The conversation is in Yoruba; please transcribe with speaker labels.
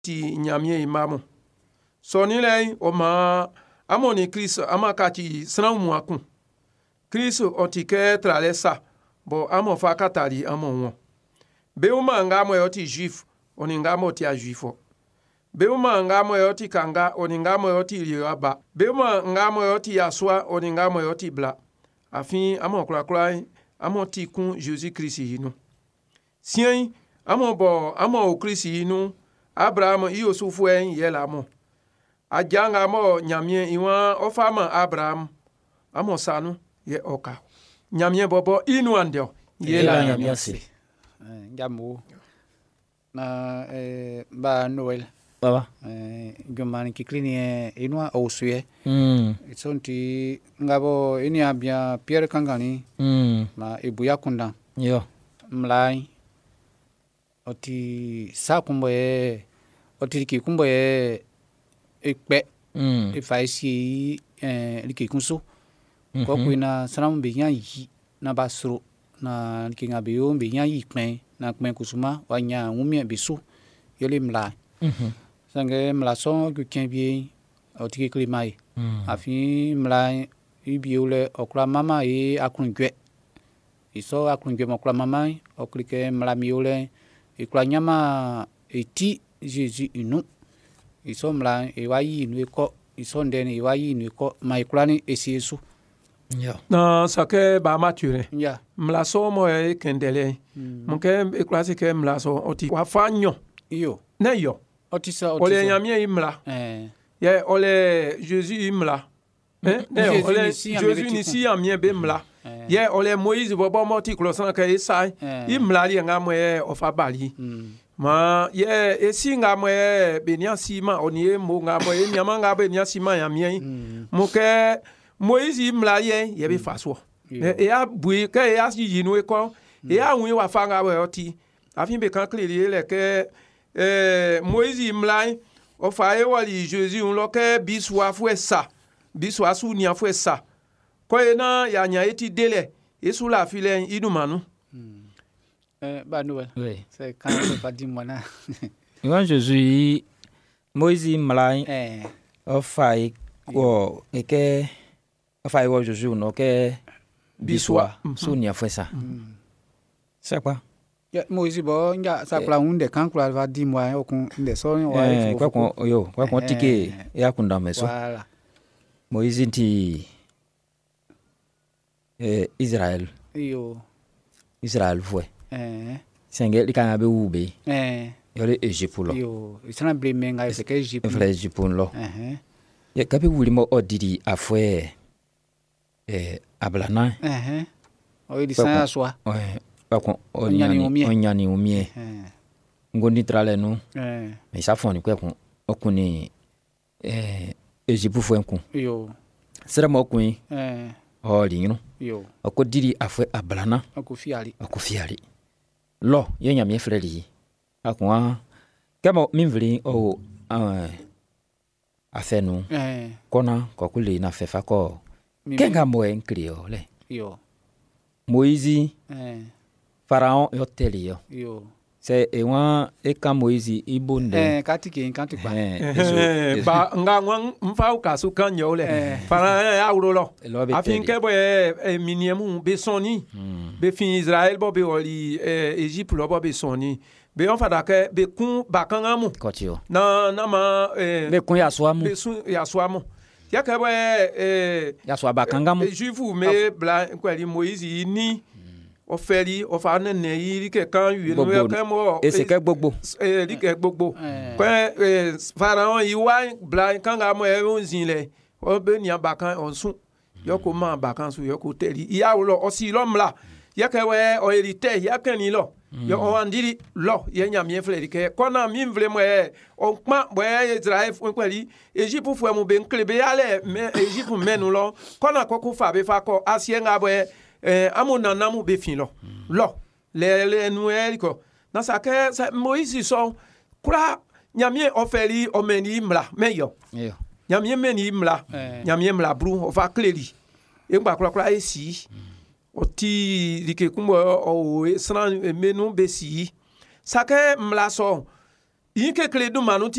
Speaker 1: ti nyamie imamo soni lei o ma amoni Kristo amakati sramu akun Kristo otike tralesa bo amo fa katari amo won be uma ngamo yoti juif oni ngamo ti a juifo be uma ngamo yoti kanga oni ngamo yoti liaba be uma ngamo yoti yaswa oni ngamo yoti bla afin amo kula amo ti kun Jésus Christ yinu sien amo bo amo o Christ yinu Abraham iyo sufu en yela mo ajanga mo nyamie iwan ofama Abraham amo sanu ye oka nyamie bobo inu andio yela nyamie se
Speaker 2: jamu na ba Noel
Speaker 3: baba
Speaker 2: gumani kiklini inwa osue isonti ngabo ini abia Pierre Kangani ma ibuya kunda
Speaker 3: yo
Speaker 2: mlai oti sakumbo oti kikumbo ekpe ifaisi likikunso ko kuina salam binya yi na basro na likinga biyo binya yi kpen na kpen kusuma wanya ngumie bisu yele mlai sange mlason ku kenbie oti klimai afi mlai ibiole okra mama akunjwe iso akunjwe mokra mama oklike mlamiole ikla nyama eti Jésus inu iso mla ewayi inu ko iso ndeni ewayi inu ko maiklani esiesu
Speaker 3: yo
Speaker 1: na sake ba mature
Speaker 2: ya
Speaker 1: mlaso mo e kendele monke e classique mlaso oti wa fanyo
Speaker 2: iyo
Speaker 1: ne yo
Speaker 2: otisa
Speaker 1: ole nyamie imla ye ole Jésus imla ne ole Jésus ni si amie be mla ye ole Moïse bobo moti klosan ka isai imla li ngamo e ofabali ma ye esinga mo e benia sima oni mo ngamo e nyama ngabo benia sima ya mie moke Moïse imla ye be faso e ya bui ka ya yinu e ko e ya wi wa fanga we oti afin be kan clear le ke Moïse imla o fa e wali Jésus on lo ke biswa fu esa biswa su nia fu esa ko e na ya nya eti dele e su la file idumanu
Speaker 2: ba Noël
Speaker 3: oui
Speaker 2: c'est quand pas dit moi na
Speaker 3: Iwan Jésus Moïse mlai o fai ko eke o fai wo Jésus no ke biswa sunia fesa c'est quoi
Speaker 2: ya Moïse bo nya sakla unde kan kula va di moi okun inde so wa
Speaker 3: kwa kon tike ya kunda meso
Speaker 2: voilà
Speaker 3: Moïse ti Israël foi senge likanga be ube yole Egypte lo
Speaker 2: yo isana blame nga se ke
Speaker 3: Egypte lo ya kabe wuli mo odidi afwe ablana
Speaker 2: o di sa swa
Speaker 3: pa kon onyani umie ngondi trale no mais ça foni ko kon okuni Egypte foi kon
Speaker 2: yo
Speaker 3: sera mo kun oli no
Speaker 2: yo
Speaker 3: akodiri afwe ablana akufiali lo yenya mi freli akwa kama minvli o afenu kona kokuli na fefa ko kenga mo enkrio le
Speaker 2: yo
Speaker 3: Moïse Pharaon yotelio
Speaker 2: yo
Speaker 3: c'est ewa eka Moïse ibonde
Speaker 2: katike kantikpa
Speaker 1: ba nga ngwan mfa ukasu kan yole Pharaon ya urolo afin ke boye miniemu be soni be fin Israël bo be oli Egypte lo bo be soni be on fada ke be kun bakangamu
Speaker 3: kotio
Speaker 1: na ma
Speaker 3: be kun ya swamu
Speaker 1: be sun ya swamu ya ke boye
Speaker 3: ya swa bakangamu
Speaker 1: juifu me bla kwali Moïse ni o feri o fa ne yi ke kan yu no ke mo
Speaker 3: eseke gbogbo
Speaker 1: li ke gbogbo ko Pharaon yi wa bla kan ga mo e onzin le o be ni abakan onsun yo ko ma abakan su yo ko teri ya lo o si lo mla ya ke we o erite ya ke ni lo yo o andiri lo ye nya mi fleri ke ko na mi vle mo e o pa bo Israel fu kwali Egypte fu mo be nklebe ya le me Egypte menu lo ko na ko ku fa be fa ko asie nga bo amona namu be fin lo le nuel ko na sa ke Moïse so kura nyamie oferi o meni mla meyo nyamie meni mla nyamie mla bru o va cleri e gba kura esi o ti like kumbo o sran menu be si sa ke mla so yin ke kle du manu